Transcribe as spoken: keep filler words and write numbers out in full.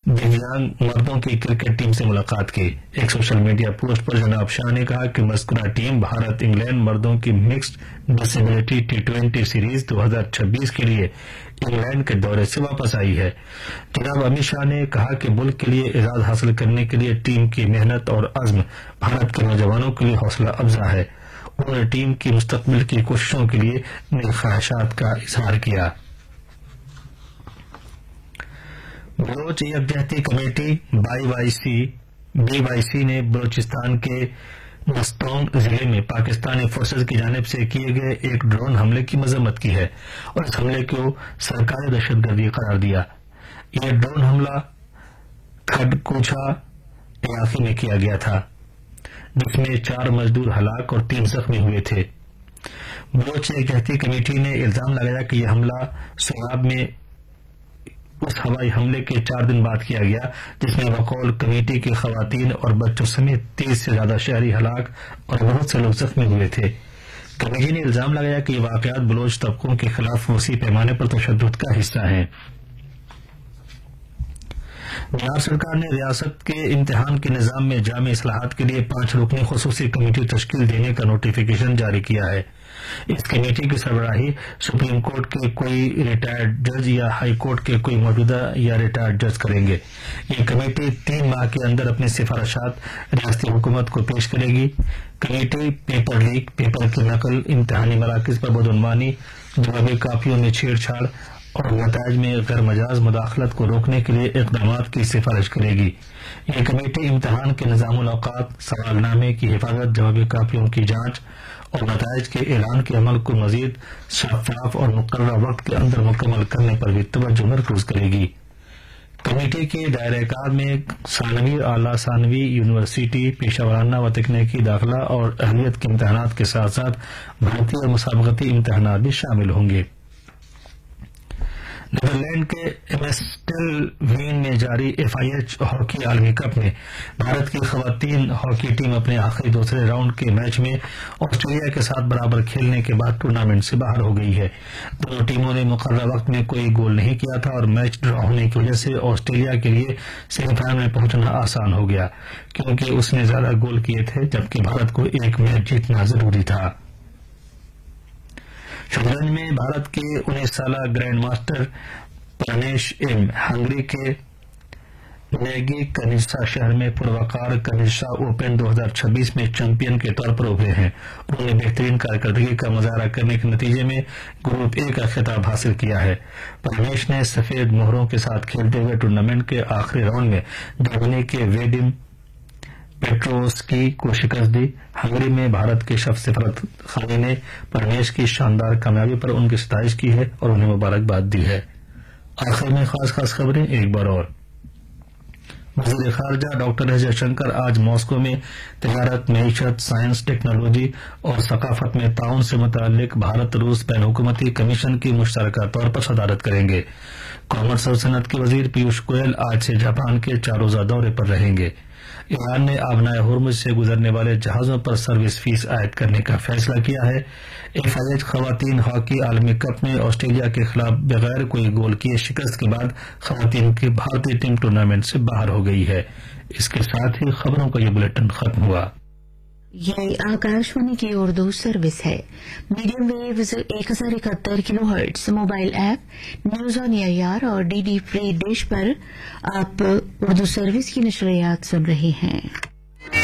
दिव्यांग मर्दों की क्रिकेट टीम से मुलाकात की। एक सोशल मीडिया पोस्ट पर जनाब शाह ने कहा कि मज़कूरा टीम भारत इंग्लैंड मर्दों की mixed disability T twenty series दो हज़ार छब्बीस के लिए इंग्लैंड के दौरे से वापस आई है। जनाब अमित शाह ने कहा कि मुल्क के लिए एजाज हासिल करने के लिए टीम की मेहनत और अज़्म भारत के नौजवानों के लिए हौसला अफजा है। उन्होंने टीम की मुस्तकबिल की कोशिशों के लिए नई ख्वाहिशात का इजहार किया। Bloch यकजहती committee by Y C B Y C ने बलोचिस्तान के मस्तौंग जिले में पाकिस्तानी फोर्सेज की जानिब से किए गए एक ड्रोन हमले की मजम्मत की है और इस हमले को सरकारी दहशतगर्दी करार दिया। यह ड्रोन हमला खडकुछा इलाके में किया गया था, जिसमें चार मजदूर हलाक और तीन जख्मी हुए थे। बलोच यकजहती कमेटी ने इल्जाम लगाया कि यह हमला सोयाब में उस हवाई हमले के चार दिन बाद किया गया जिसमें बकौल कमेटी की खवातीन और बच्चों समेत तीस से ज्यादा शहरी हलाक और बहुत से लोग जख्मी हुए थे। कमेटी ने इल्जाम लगाया कि ये वाकयात बलोच तबकों के खिलाफ वसी पैमाने पर तशद्दुद का हिस्सा है। बिहार सरकार ने रियासत के इम्तिहान के निजाम में जामी इस्लाहात के लिए पांच रुकनी खुसूसी कमेटी तश्कील देने का नोटिफिकेशन जारी किया है। इस कमेटी की सरबराही सुप्रीम कोर्ट के कोई रिटायर्ड जज या हाई कोर्ट के कोई मौजूदा या रिटायर्ड जज करेंगे। ये कमेटी तीन माह के अंदर अपनी सिफारिशात रियासती हुकूमत को पेश करेगी। कमेटी पेपर लीक, पेपर की नकल, इम्तिहानी मराकज पर बदउनवानी, जवाबी कापियों में छेड़छाड़ और नताज में गैर मजाज मुदाखलत को रोकने के लिए इकदाम की सिफारिश करेगी। यह कमेटी इम्तिहान के निजामुल औकात, सवालनामे की हिफाजत, जवाबी कापियों की जांच और नताइज के ऐलान के अमल को मजीद शफाफ और मुकर्रर वक्त के अंदर मुकम्मल करने पर भी तवज्जो मरकूज करेगी। कमेटी के दायरे कार में सानवी, आला सानवी, यूनिवर्सिटी, पेशावराना व तकनीकी दाखिला और अहलियत के इम्तहानात के साथ साथ भर्ती और मुसाबकती इम्तहानात भी शामिल होंगे। नीदरलैंड के एम्स्टेलवीन में जारी एफ आई एच हॉकी आलमी कप में भारत की खवातीन हॉकी टीम अपने आखिरी दूसरे राउंड के मैच में ऑस्ट्रेलिया के साथ बराबर खेलने के बाद टूर्नामेंट से बाहर हो गई है। दोनों टीमों ने मुकर्रर वक्त में कोई गोल नहीं किया था और मैच ड्रॉ होने की वजह से ऑस्ट्रेलिया के लिए सेमीफाइनल में पहुंचना आसान हो गया, क्योंकि उसने ज्यादा गोल किए थे, जबकि भारत को एक मैच जीतना जरूरी था। शतरंज में भारत के उन्नीस साल grand master Pranesh M Hungary के नेगी कनिशा शहर में पुरवकार कनिशा ओपन दो हज़ार छब्बीस में चैंपियन के तौर पर उभरे हैं। उन्होंने बेहतरीन कारकर्दगी का मुजाहरा करने के नतीजे में ग्रुप ए का खिताब हासिल किया है। प्रनेश ने सफेद मोहरों के साथ खेलते हुए टूर्नामेंट के आखिरी राउंड में जर्मनी के वेडिम पेट्रोस्की को शिकस्त दी। हंगरी में भारत के शख्स सिफरत खानी ने प्रनेश की शानदार कामयाबी पर उनकी सताइश की है और उन्हें मुबारकबाद दी है। आखिर में खास खास खबरें एक बार और। वज़ीर खारजा डॉक्टर एस जयशंकर आज मॉस्को में तिजारत, मईशत, साइंस, टेक्नोलॉजी और सकाफत में ताउन से मुताल्लिक भारत रूस बैन हुकूमती कमीशन की मुश्तरका तौर पर सदारत करेंगे। कॉमर्स और सनत के वजीर पीयूष गोयल आज से जापान के चार रोजा दौरे पर रहेंगे। ईरान ने आबनाए हुर्मुज से गुजरने वाले जहाजों पर सर्विस फीस आयद करने का फैसला किया है। एफ आई एच खवातीन हॉकी आलमी कप में ऑस्ट्रेलिया के खिलाफ बगैर कोई गोल किए शिकस्त के बाद खवातीन की भारतीय टीम टूर्नामेंट से बाहर हो गई है। इसके साथ ही खबरों का ये बुलेटिन खत्म हुआ। ये आकाशवाणी की उर्दू सर्विस है। मीडियम वेव एक हजार इकहत्तर kilo hertz, mobile app news on AIR और डीडी फ्री डिश पर आप उर्दू सर्विस की नशरियात सुन रहे हैं।